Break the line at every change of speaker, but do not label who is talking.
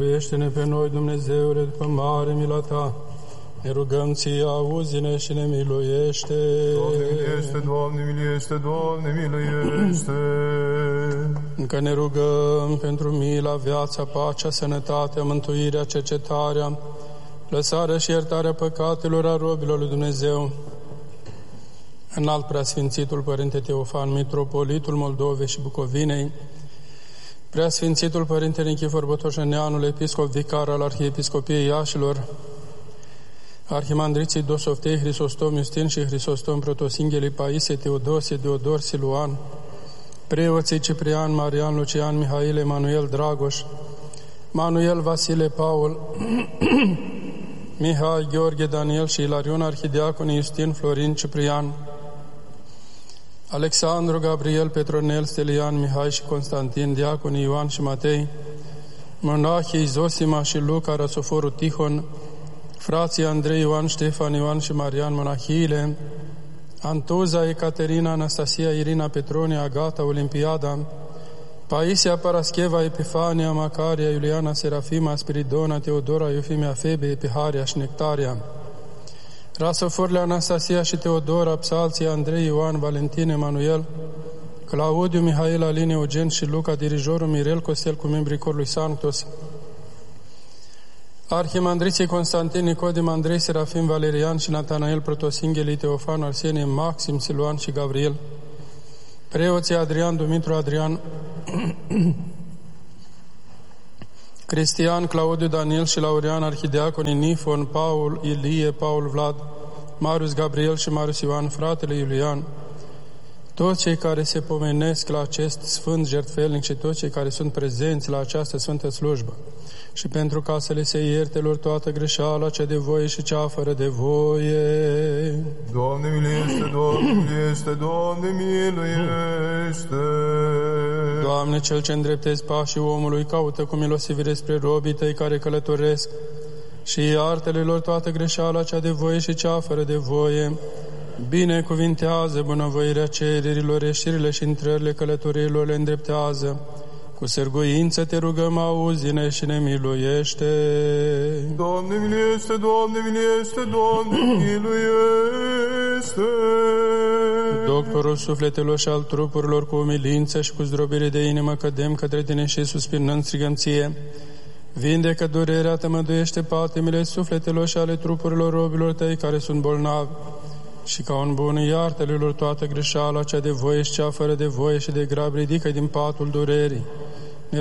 Miluiește-ne pe noi, Dumnezeule, după mare mila Ta. Ne rugăm Ție, auzi-ne și ne miluiește.
Doamne, miluiește, Doamne, miluiește, Doamne, miluiește.
Încă ne rugăm pentru mila, viața, pacea, sănătatea, mântuirea, cercetarea, lăsarea și iertarea păcatelor a robilor lui Dumnezeu. Înalt Preasfințitul Părinte Teofan, Mitropolitul Moldovei și Bucovinei, Preasfințitul Părinte Nichifor Botoșeneanul, Episcop Vicar al Arhiepiscopiei Iașilor, Arhimandriții Dosoftei, Hristostom Iustin și Hristostom Protosinghelii Paisie, Teodosie, Deodor, Siluan, preoții Ciprian, Marian, Lucian, Mihail, Emanuel, Dragoș, Manuel, Vasile, Paul, Mihai, Gheorghe, Daniel și Ilarion, arhidiaconii Iustin, Florin, Ciprian, Alexandru, Gabriel, Petronel, Stelian, Mihai și Constantin, diaconii Ioan și Matei, monahii Zosima și Luca, Răsoforul Tihon, frații Andrei, Ioan, Ștefan, Ioan și Marian, monahiile, Antuza, Ecaterina, Anastasia, Irina, Petronia, Agata, Olimpiada, Paisia, Parascheva, Epifania, Macaria, Iuliana, Serafima, Spiridona, Teodora, Iofimia, Febe, Epiharia și Nectaria, Rasoforile, Anastasia și Teodora, Psalții, Andrei, Ioan, Valentin, Emanuel, Claudiu, Mihail, Alin, Eugen și Luca, dirijorul Mirel Costel cu membrii Corului Sanctus, Arhimandriții Constantin, Nicodim, Andrei, Serafim, Valerian și Natanael, Protosinghelii, Teofan, Arsenie, Maxim, Siluan și Gabriel, preoții Adrian, Dumitru, Adrian, Cristian, Claudiu, Daniel și Laurean, arhidiaconii Nifon, Paul, Ilie, Paul, Vlad, Marius, Gabriel și Marius Ioan, fratele Iulian, toți cei care se pomenesc la acest sfânt jertfelnic și toți cei care sunt prezenți la această sfântă slujbă, și pentru ca să le se ierte lor toată greșeala, cea de voie și cea fără de voie.
Doamne, miluiește, Doamne, miluiește, Doamne, miluiește.
Doamne, Cel ce îndreptezi pașii omului, caută cu milosivire spre robii Tăi care călătoresc și iartă-le lor toată greșeala, cea de voie și cea fără de voie. Binecuvintează bunăvoirea cererilor, ieșirile și intrările călătoriilor le îndreptează. Cu sârguință Te rugăm, auzi-ne și ne miluiește.
Doamne, miluiește, Doamne, miluiește, Doamne, miluiește.
Doctorul sufletelor și al trupurilor, cu umilință și cu zdrobire de inimă cădem către Tine și suspinând strigăm Ție. Vindecă durerea, tămăduiește patimile sufletelor și ale trupurilor robilor Tăi care sunt bolnavi, și ca un bun iartă-le lor toată greșeala, cea de voie și cea fără de voie, și de grab ridică din patul durerii.